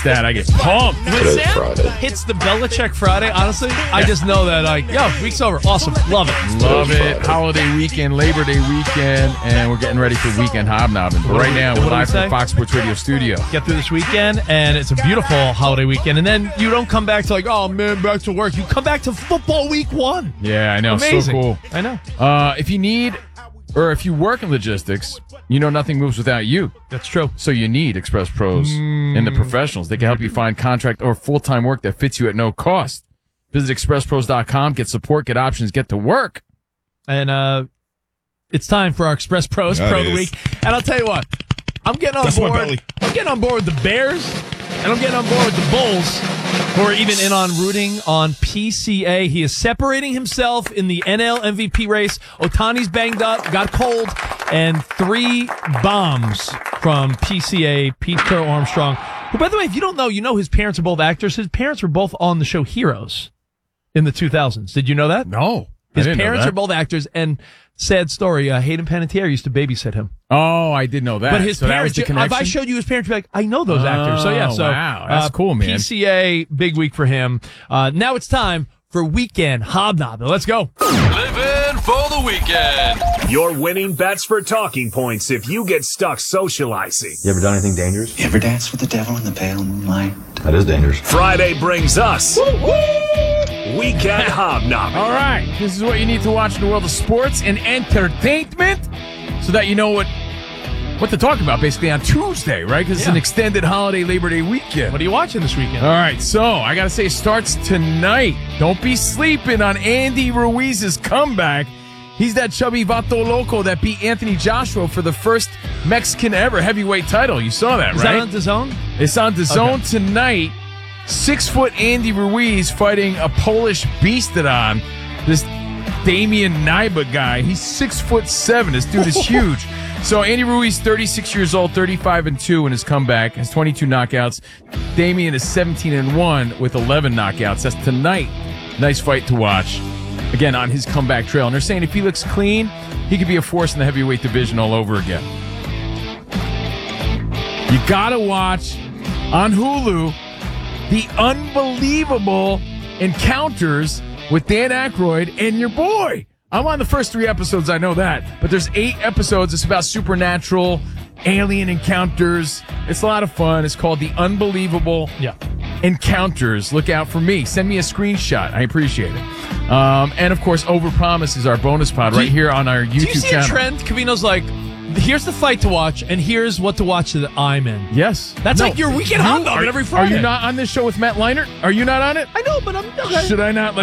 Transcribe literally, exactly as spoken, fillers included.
stat, I get pumped. When Sam hits the Belichick Friday, honestly, I just know that, like, yo, week's over. Awesome. Love it. Love it. Holiday weekend, Labor Day weekend, and we're getting ready for Weekend Hobnobbing. But right now, we're live from the Fox Sports Radio studio. Get through this weekend, and it's a beautiful holiday weekend. And then you don't come back to, like, oh, man, back to work. You come back to football week one. Yeah, I know. Amazing. So cool. I know. Uh, if you need, or if you work in logistics, you know nothing moves without you. That's true. So you need Express Pros mm. and the professionals. They can help you find contract or full-time work that fits you at no cost. Visit express pros dot com. Get support, get options, get to work. And uh, it's time for our Express Pros that Pro of is. the Week. And I'll tell you what, I'm getting on That's my board. belly. I'm getting on board with the Bears, and I'm getting on board with the Bulls, who are even in on rooting on P C A. He is separating himself in the N L M V P race. Otani's banged up, got cold, and three bombs from P C A, Pete Crow Armstrong, who, by the way, if you don't know, you know his parents are both actors. His parents were both on the show Heroes in the two thousands. Did you know that? No. His I didn't parents know that. are both actors, and sad story, uh, Hayden Panettiere used to babysit him. Oh, I did know that. But his so that was parents, the if connection? I showed you his parents, you'd be like, I know those Oh, actors. So, yeah, so. wow. That's uh, cool, man. P C A, big week for him. Uh, now it's time for Weekend Hobnobbing. Let's go. Living for the weekend. Your winning bets for talking points if you get stuck socializing. You ever done anything dangerous? You ever dance with the devil in the pale moonlight? That is dangerous. Friday brings us Weekend Hobnobbing. All right. This is what you need to watch in the world of sports and entertainment so that you know what what to talk about basically on Tuesday, right? Because it's Yeah. an extended holiday Labor Day weekend. What are you watching this weekend? All right, so I got to say, it starts tonight. Don't be sleeping on Andy Ruiz's comeback. He's that chubby Vato Loco that beat Anthony Joshua for the first Mexican ever heavyweight title. You saw that, Is right? that on DAZN? It's on DAZN Okay. tonight. Six-foot Andy Ruiz fighting a Polish beastodon, this Damian Nyba guy. He's six foot seven. This dude is huge. So Andy Ruiz, thirty-six years old, thirty-five and two in his comeback, has twenty-two knockouts. Damian is seventeen and one with eleven knockouts. That's tonight. Nice fight to watch. Again, on his comeback trail. And they're saying if he looks clean, he could be a force in the heavyweight division all over again. You gotta watch on Hulu the unbelievable encounters with Dan Aykroyd and your boy. I'm on the first three episodes, I know that. But there's eight episodes. It's about supernatural, alien encounters. It's a lot of fun. It's called The Unbelievable Yeah. Encounters. Look out for me. Send me a screenshot. I appreciate it. Um, and, of course, Overpromise is our bonus pod Do right you- here on our YouTube Do you see channel. a trend? Cavino's like, here's the fight to watch, and here's what to watch that I'm in. Yes. That's No, like your weekend you hobnobbing are- every Friday. Are you not on this show with Matt Leinart? Are you not on it? I know, but I'm okay. Should I not let